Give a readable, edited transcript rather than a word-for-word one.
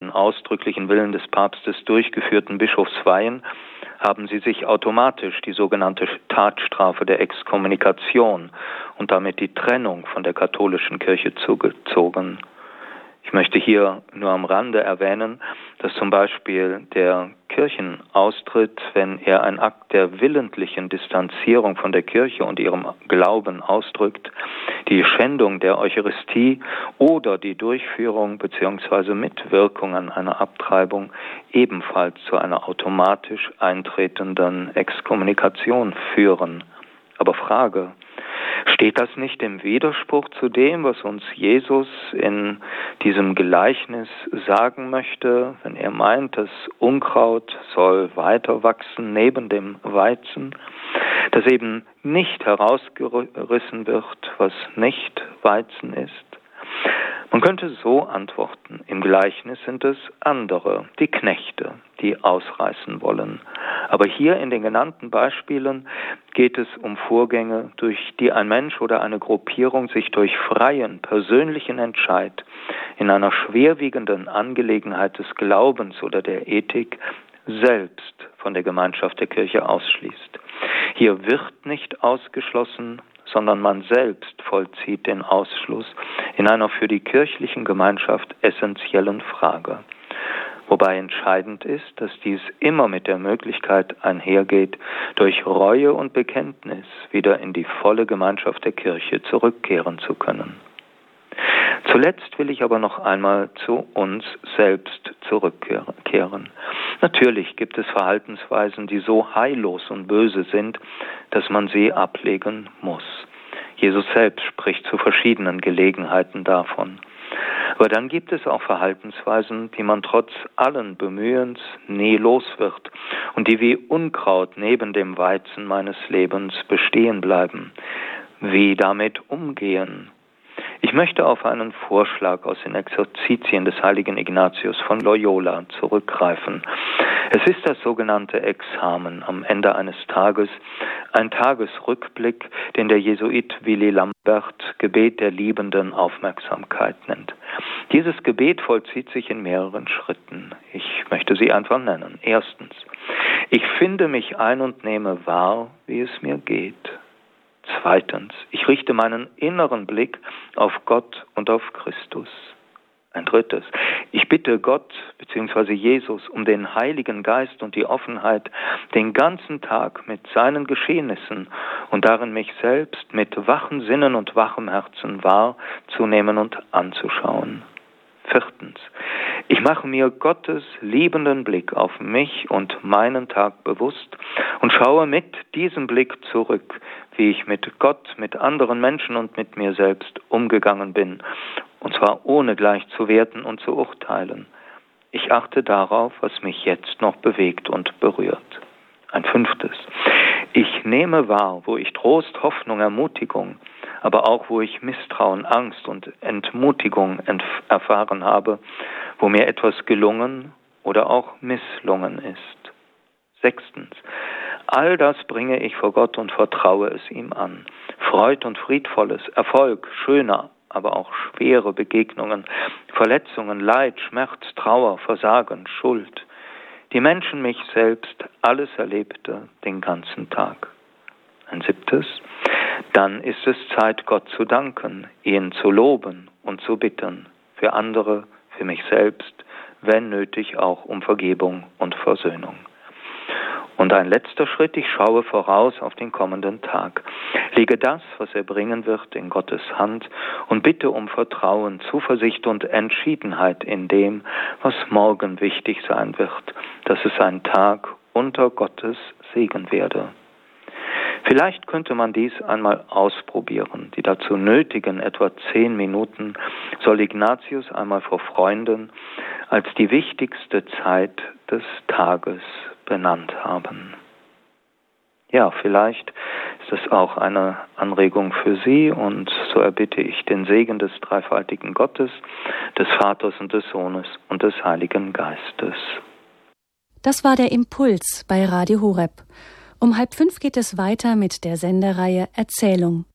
den ausdrücklichen Willen des Papstes durchgeführten Bischofsweihen haben sie sich automatisch die sogenannte Tatstrafe der Exkommunikation und damit die Trennung von der katholischen Kirche zugezogen. Ich möchte hier nur am Rande erwähnen, dass zum Beispiel der Kirchenaustritt, wenn er ein Akt der willentlichen Distanzierung von der Kirche und ihrem Glauben ausdrückt, die Schändung der Eucharistie oder die Durchführung bzw. Mitwirkung an einer Abtreibung ebenfalls zu einer automatisch eintretenden Exkommunikation führen. Aber Frage: Steht das nicht im Widerspruch zu dem, was uns Jesus in diesem Gleichnis sagen möchte, wenn er meint, das Unkraut soll weiter wachsen neben dem Weizen, dass eben nicht herausgerissen wird, was nicht Weizen ist? Man könnte so antworten: Im Gleichnis sind es andere, die Knechte, die ausreißen wollen. Aber hier in den genannten Beispielen geht es um Vorgänge, durch die ein Mensch oder eine Gruppierung sich durch freien, persönlichen Entscheid in einer schwerwiegenden Angelegenheit des Glaubens oder der Ethik selbst von der Gemeinschaft der Kirche ausschließt. Hier wird nicht ausgeschlossen, sondern man selbst vollzieht den Ausschluss in einer für die kirchlichen Gemeinschaft essentiellen Frage. Wobei entscheidend ist, dass dies immer mit der Möglichkeit einhergeht, durch Reue und Bekenntnis wieder in die volle Gemeinschaft der Kirche zurückkehren zu können. Zuletzt will ich aber noch einmal zu uns selbst zurückkehren. Natürlich gibt es Verhaltensweisen, die so heillos und böse sind, dass man sie ablegen muss. Jesus selbst spricht zu verschiedenen Gelegenheiten davon. Aber dann gibt es auch Verhaltensweisen, die man trotz allen Bemühens nie los wird und die wie Unkraut neben dem Weizen meines Lebens bestehen bleiben. Wie damit umgehen? Ich möchte auf einen Vorschlag aus den Exerzitien des heiligen Ignatius von Loyola zurückgreifen. Es ist das sogenannte Examen am Ende eines Tages, ein Tagesrückblick, den der Jesuit Willi Lambert Gebet der liebenden Aufmerksamkeit nennt. Dieses Gebet vollzieht sich in mehreren Schritten. Ich möchte sie einfach nennen. Erstens: Ich finde mich ein und nehme wahr, wie es mir geht. Zweitens: Ich richte meinen inneren Blick auf Gott und auf Christus. Ein drittes: Ich bitte Gott bzw. Jesus um den Heiligen Geist und die Offenheit, den ganzen Tag mit seinen Geschehnissen und darin mich selbst mit wachen Sinnen und wachem Herzen wahrzunehmen und anzuschauen. Viertens: Ich mache mir Gottes liebenden Blick auf mich und meinen Tag bewusst und schaue mit diesem Blick zurück, wie ich mit Gott, mit anderen Menschen und mit mir selbst umgegangen bin, und zwar ohne gleich zu werten und zu urteilen. Ich achte darauf, was mich jetzt noch bewegt und berührt. Ein fünftes: Ich nehme wahr, wo ich Trost, Hoffnung, Ermutigung, aber auch wo ich Misstrauen, Angst und Entmutigung erfahren habe, wo mir etwas gelungen oder auch misslungen ist. Sechstens: All das bringe ich vor Gott und vertraue es ihm an. Freud und Friedvolles, Erfolg, schöne, aber auch schwere Begegnungen, Verletzungen, Leid, Schmerz, Trauer, Versagen, Schuld. Die Menschen, mich selbst, alles erlebte den ganzen Tag. Ein siebtes: Dann ist es Zeit, Gott zu danken, ihn zu loben und zu bitten, für andere, für mich selbst, wenn nötig auch um Vergebung und Versöhnung. Und ein letzter Schritt: Ich schaue voraus auf den kommenden Tag, lege das, was er bringen wird, in Gottes Hand und bitte um Vertrauen, Zuversicht und Entschiedenheit in dem, was morgen wichtig sein wird, dass es ein Tag unter Gottes Segen werde. Vielleicht könnte man dies einmal ausprobieren. Die dazu nötigen etwa 10 Minuten soll Ignatius einmal vor Freunden als die wichtigste Zeit des Tages benannt haben. Ja, vielleicht ist es auch eine Anregung für Sie, und so erbitte ich den Segen des dreifaltigen Gottes, des Vaters und des Sohnes und des Heiligen Geistes. Das war der Impuls bei Radio Horeb. Um 4:30 geht es weiter mit der Sendereihe Erzählung.